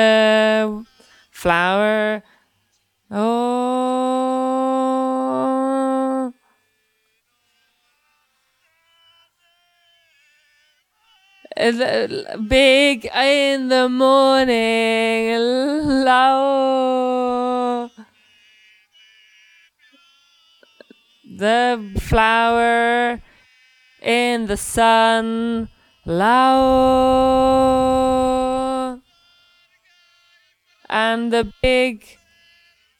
flower. Oh, big in the morning, low. The flower in the sun, low. And the big